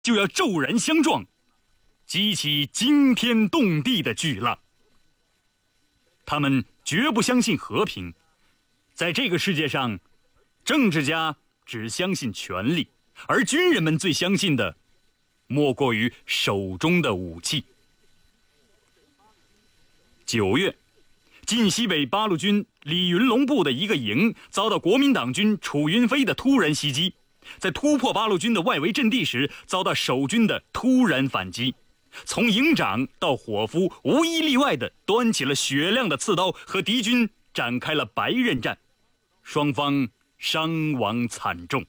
就要骤然相撞，激起惊天动地的巨浪。他们绝不相信和平，在这个世界上，政治家只相信权力，而军人们最相信的莫过于手中的武器。9月，晋西北八路军李云龙部的一个营遭到国民党军楚云飞的突然袭击，在突破八路军的外围阵地时，遭到守军的突然反击。从营长到伙夫，无一例外地端起了雪亮的刺刀，和敌军展开了白刃战，双方伤亡惨重。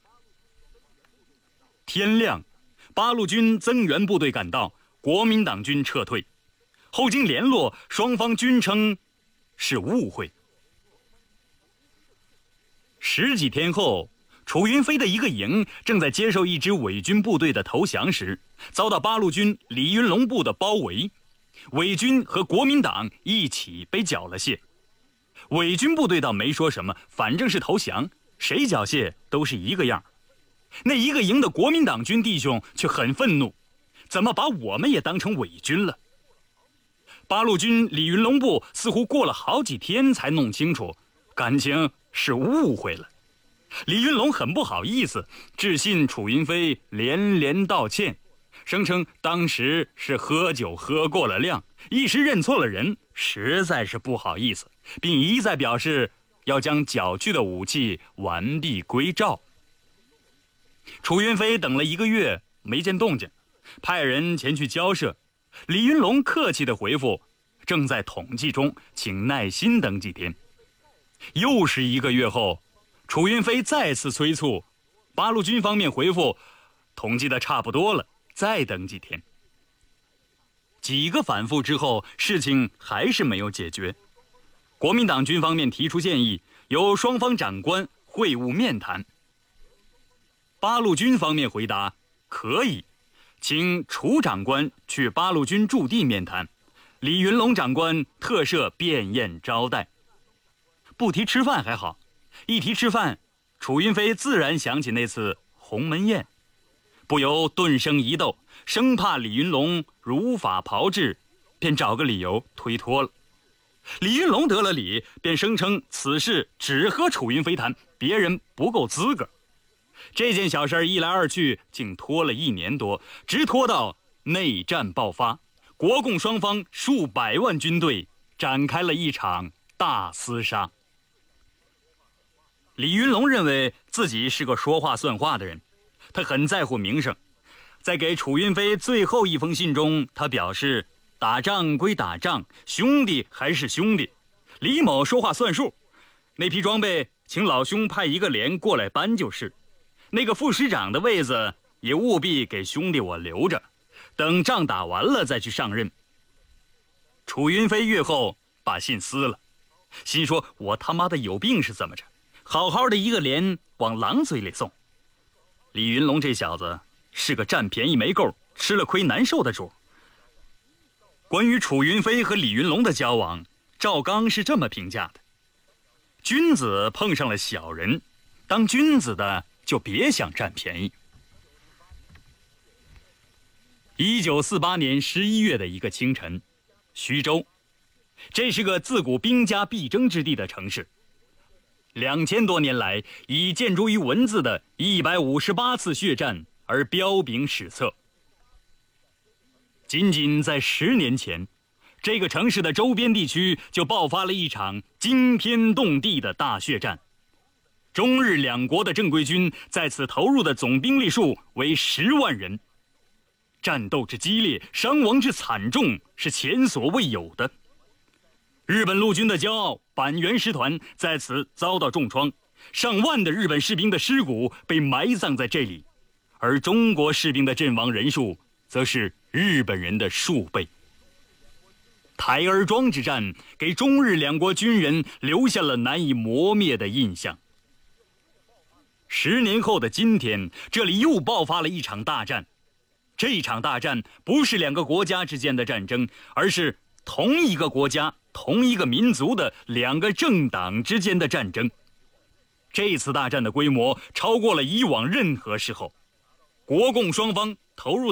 天亮，八路军增援部队赶到，国民党军撤退。后经联络，双方均称是误会。10几天后，楚云飞的一个营正在接受一支伪军部队的投降时，遭到八路军李云龙部的包围，伪军和国民党一起被缴了械。伪军部队倒没说什么，反正是投降，谁缴械都是一个样。那一个营的国民党军弟兄却很愤怒，怎么把我们也当成伪军了？八路军李云龙部似乎过了好几天才弄清楚，感情是误会了。李云龙很不好意思，致信楚云飞连连道歉，声称当时是喝酒喝过了量，一时认错了人，实在是不好意思，并一再表示要将缴去的武器完璧归赵。楚云飞等了1个月没见动静，派人前去交涉。李云龙客气地回复，正在统计中，请耐心等几天。又是1个月后，楚云飞再次催促，八路军方面回复，统计的差不多了，再等几天。几个反复之后，事情还是没有解决。国民党军方面提出建议，由双方长官会晤面谈。八路军方面回答可以，请楚长官去八路军驻地面谈，李云龙长官特设便宴招待。不提吃饭还好，一提吃饭，楚云飞自然想起那次鸿门宴，不由顿生疑窦，生怕李云龙如法炮制，便找个理由推脱了。李云龙得了理，便声称此事只和楚云飞谈，别人不够资格。这件小事一来二去，竟拖了1年多，直拖到内战爆发，国共双方数百万军队展开了一场大厮杀。李云龙认为自己是个说话算话的人，他很在乎名声。在给楚云飞最后一封信中，他表示打仗归打仗，兄弟还是兄弟，李某说话算数，那批装备请老兄派一个连过来搬就是，那个副师长的位子也务必给兄弟我留着，等仗打完了再去上任。楚云飞阅后把信撕了，心说我他妈的有病是怎么着，好好的一个连往狼嘴里送。李云龙这小子是个占便宜没够，吃了亏难受的主。关于楚云飞和李云龙的交往，赵刚是这么评价的：君子碰上了小人，当君子的就别想占便宜。1948年11月的一个清晨，徐州，这是个自古兵家必争之地的城市。2000多年来，以建筑于文字的158次血战而彪炳史册。仅仅在10年前，这个城市的周边地区就爆发了一场惊天动地的大血战。中日两国的正规军在此投入的总兵力数为10万人，战斗之激烈，伤亡之惨重是前所未有的。日本陆军的骄傲板垣师团在此遭到重创，上万的日本士兵的尸骨被埋葬在这里，而中国士兵的阵亡人数则是日本人的数倍。台儿庄之战给中日两国军人留下了难以磨灭的印象。10年后的今天，这里又爆发了一场大战。这场大战不是两个国家之间的战争，而是同一个国家、同一个民族的两个政党之间的战争。这次大战的规模超过了以往任何时候，国共双方投入